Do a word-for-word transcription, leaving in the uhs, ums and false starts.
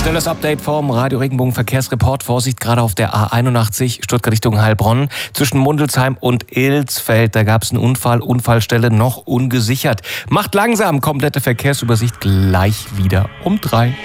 Schnelles Update vom Radio Regenbogen Verkehrsreport. Vorsicht gerade auf der A einundachtzig Stuttgart Richtung Heilbronn. Zwischen Mundelsheim und Ilsfeld, da gab es einen Unfall. Unfallstelle noch ungesichert. Macht langsam, komplette Verkehrsübersicht gleich wieder um drei.